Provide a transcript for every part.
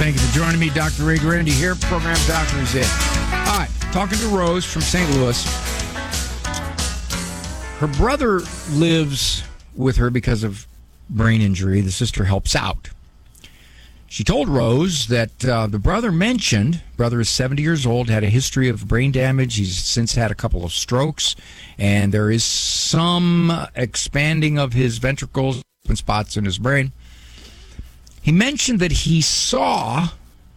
Thank you for joining me. Dr. Ray Grandy here. Program Doctor is it. All right, talking to Rose from St. Louis. Her brother lives with her because of brain injury. The sister helps out. She told Rose that the brother is 70 years old, had a history of brain damage. He's since had a couple of strokes, and there is some expanding of his ventricles and spots in his brain. He mentioned that he saw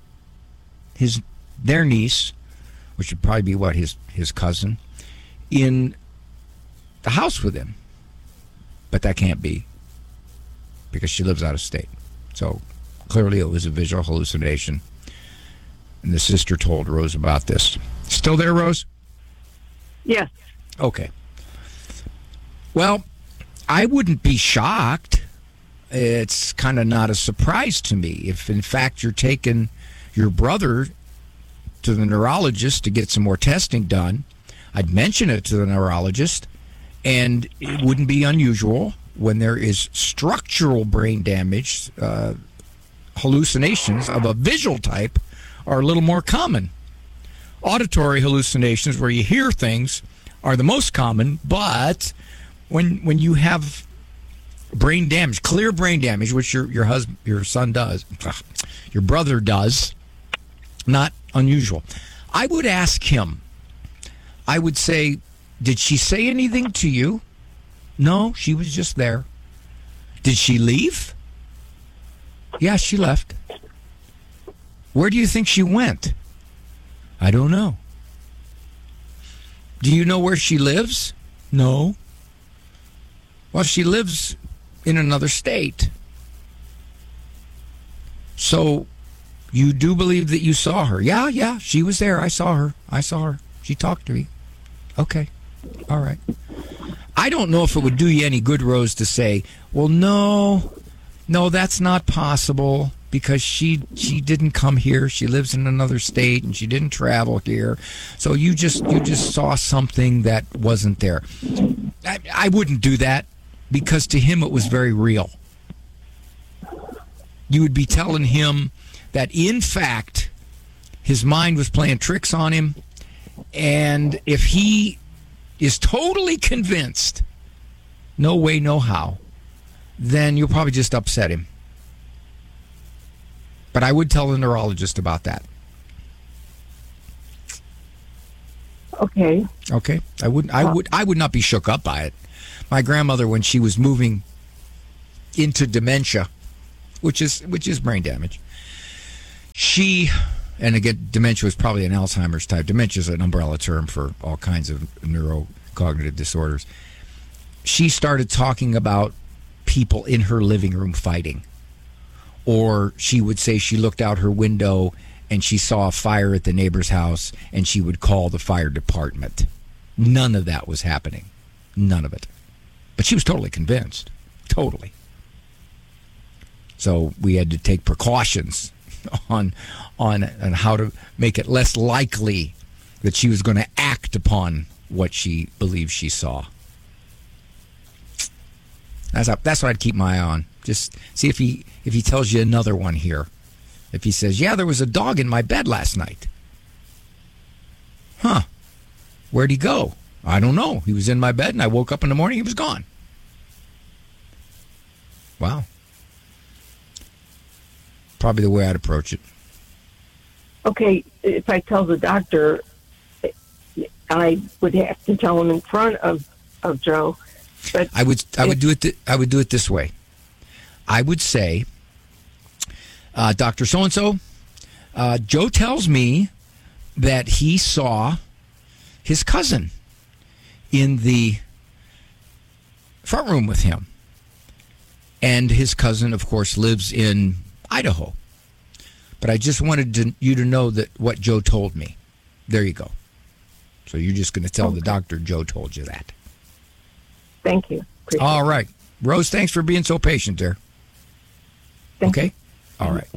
their niece, which would probably be his cousin, in the house with him. But that can't be, because she lives out of state. So clearly it was a visual hallucination. And the sister told Rose about this. Still there, Rose? Yes. Okay. Well, I wouldn't be shocked. It's kind of not a surprise to me. If, in fact, you're taking your brother to the neurologist to get some more testing done, I'd mention it to the neurologist, and it wouldn't be unusual when there is structural brain damage. Hallucinations of a visual type are a little more common. Auditory hallucinations, where you hear things, are the most common, but when you have brain damage, clear brain damage, which your son does, your brother does, not unusual. I would ask him. I would say, did she say anything to you? No, she was just there. Did she leave? Yeah, she left. Where do you think she went? I don't know. Do you know where she lives? No. Well, she lives in another state. So you do believe that you saw her? Yeah, she was there. I saw her. She talked to me. Okay. All right. I don't know if it would do you any good, Rose, to say, well, no, that's not possible, because she didn't come here. She lives in another state, and she didn't travel here. So you just saw something that wasn't there. I wouldn't do that, because to him it was very real. You would be telling him that, in fact, his mind was playing tricks on him, and if he is totally convinced, no way, no how, then you'll probably just upset him. But I would tell the neurologist about that. Okay. Okay. I would not be shook up by it. My grandmother, when she was moving into dementia, which is brain damage, and again, dementia was probably an Alzheimer's type. Dementia is an umbrella term for all kinds of neurocognitive disorders. She started talking about people in her living room fighting. Or she would say she looked out her window and she saw a fire at the neighbor's house, and she would call the fire department. None of that was happening. None of it. But she was totally convinced. Totally. So we had to take precautions on how to make it less likely that she was going to act upon what she believed she saw. That's what I'd keep my eye on. Just see if he tells you another one here. If he says, yeah, there was a dog in my bed last night. Huh. Where'd he go? I don't know. He was in my bed, and I woke up in the morning, he was gone. Wow. Probably the way I'd approach it. Okay, if I tell the doctor, I would have to tell him in front of Joe. But I would do it this way. I would say, Dr. So-and-so, Joe tells me that he saw his cousin in the front room with him. And his cousin, of course, lives in Idaho. But I just wanted you to know that what Joe told me. There you go. So you're just going to tell the doctor Joe told you that. Thank you. Appreciate All right. Rose, thanks for being so patient there. Okay? All right.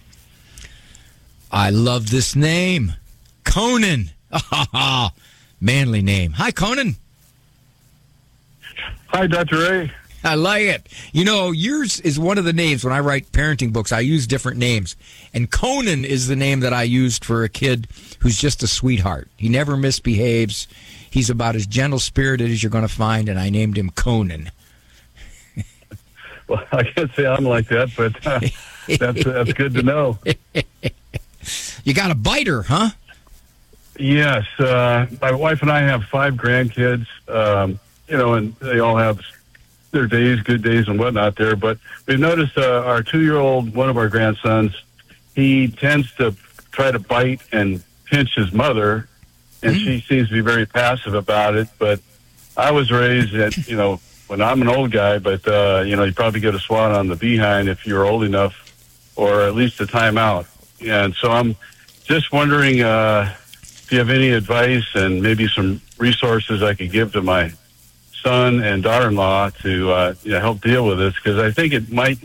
I love this name. Conan. Manly name. Hi, Conan. Hi, Dr. Ray. I like it. You know, yours is one of the names. When I write parenting books, I use different names. And Conan is the name that I used for a kid who's just a sweetheart. He never misbehaves. He's about as gentle-spirited as you're going to find, and I named him Conan. Well, I can't say I'm like that, but that's good to know. You got a biter, huh? Yes. My wife and I have 5 grandkids, and they all have their days, good days and whatnot there. But we've noticed our 2-year-old, one of our grandsons, he tends to try to bite and pinch his mother, and she seems to be very passive about it. But I was raised that, when I'm an old guy, but, you probably get a swat on the behind if you're old enough, or at least a timeout. And so I'm just wondering if you have any advice and maybe some resources I could give to my son and daughter-in-law to help deal with this, because I think it might,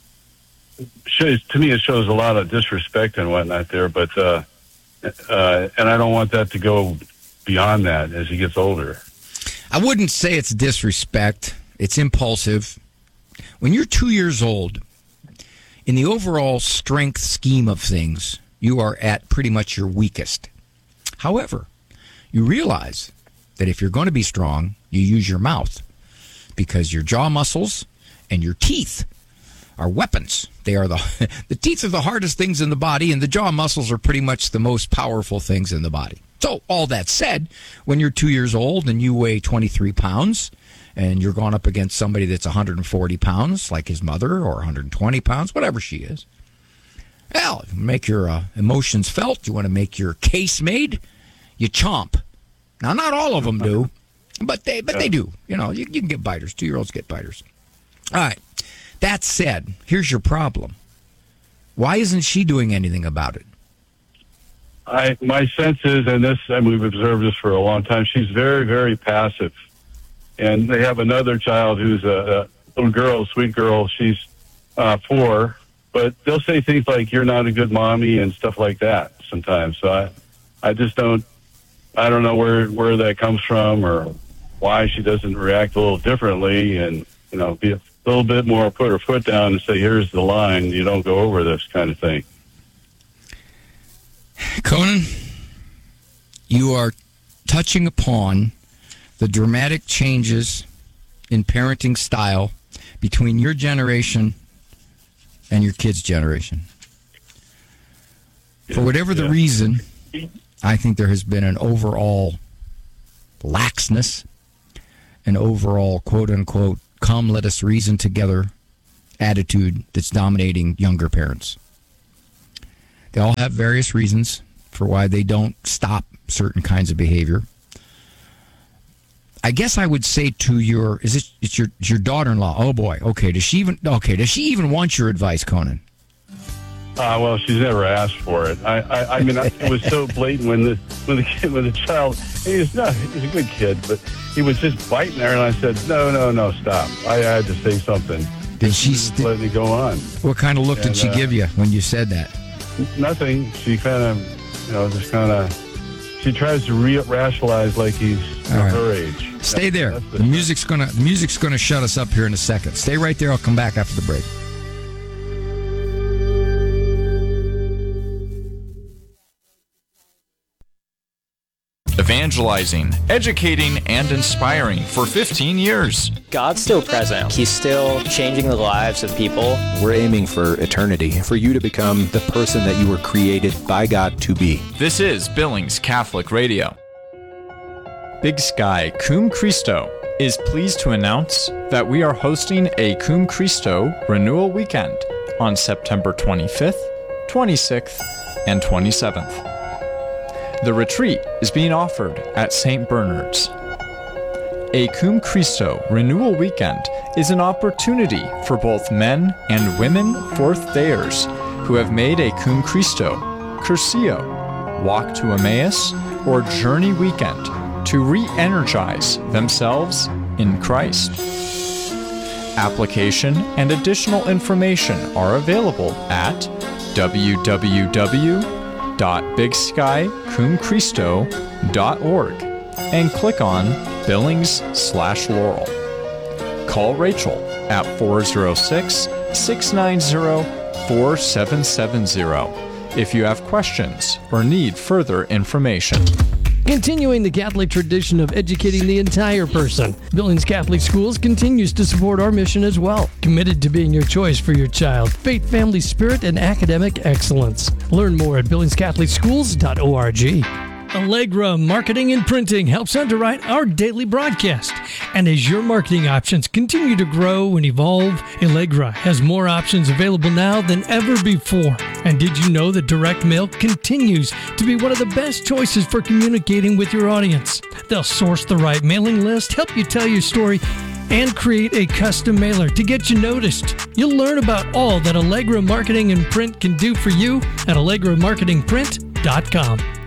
to me, it shows a lot of disrespect and whatnot there, but and I don't want that to go beyond that as he gets older. I wouldn't say it's disrespect. It's impulsive. When you're 2 years old, in the overall strength scheme of things, you are at pretty much your weakest. However, you realize that if you're going to be strong, you use your mouth, because your jaw muscles and your teeth are weapons. They are the teeth are the hardest things in the body, and the jaw muscles are pretty much the most powerful things in the body. So, all that said, when you're 2 years old and you weigh 23 pounds and you're going up against somebody that's 140 pounds, like his mother, or 120 pounds, whatever she is, well, make your emotions felt. You want to make your case made, you chomp. Now, not all of them do, but they do. You can get biters. 2-year-olds get biters. All right. That said, here's your problem. Why isn't she doing anything about it? My sense is, and we've observed this for a long time, she's very, very passive. And they have another child who's a little girl, a sweet girl. She's 4, but they'll say things like, "You're not a good mommy," and stuff like that sometimes. So I just don't know where that comes from, or why she doesn't react a little differently, and be a little bit more, put her foot down and say, "Here's the line. You don't go over this," kind of thing. Conan, you are touching upon the dramatic changes in parenting style between your generation and your kids' generation. For whatever the reason, I think there has been an overall laxness, an overall, quote-unquote, come let us reason together attitude that's dominating younger parents. They all have various reasons for why they don't stop certain kinds of behavior. I guess I would say to it's your daughter-in-law. Oh boy. Okay. Does she even want your advice, Conan? Well, she's never asked for it. I mean, it was so blatant when the child. He's a good kid, but he was just biting her, and I said, no, stop. I had to say something. Did she let it go on? What kind of look did she give you when you said that? Nothing. She kind of, she tries to rationalize like he's her age. Stay there. The music's gonna shut us up here in a second. Stay right there. I'll come back after the break. Evangelizing, educating, and inspiring for 15 years. God's still present. He's still changing the lives of people. We're aiming for eternity, for you to become the person that you were created by God to be. This is Billings Catholic Radio. Big Sky Cum Christo is pleased to announce that we are hosting a Cum Christo Renewal Weekend on September 25th, 26th, and 27th. The retreat is being offered at St. Bernard's. A Cum Christo Renewal Weekend is an opportunity for both men and women fourth-dayers who have made a Cum Christo, Curcio, Walk to Emmaus, or Journey Weekend to re-energize themselves in Christ. Application and additional information are available at www.bigskycumchristo.org and click on Billings/Laurel. call Rachel at 406-690-4770 if you have questions or need further information. Continuing the Catholic tradition of educating the entire person, Billings Catholic Schools continues to support our mission as well, committed to being your choice for your child, faith, family, spirit, and academic excellence. Learn more at billingscatholicschools.org. Allegra Marketing and Printing helps underwrite our daily broadcast. And as your marketing options continue to grow and evolve, Allegra has more options available now than ever before. And did you know that direct mail continues to be one of the best choices for communicating with your audience? They'll source the right mailing list, help you tell your story, and create a custom mailer to get you noticed. You'll learn about all that Allegra Marketing and Print can do for you at AllegraMarketingPrint.com.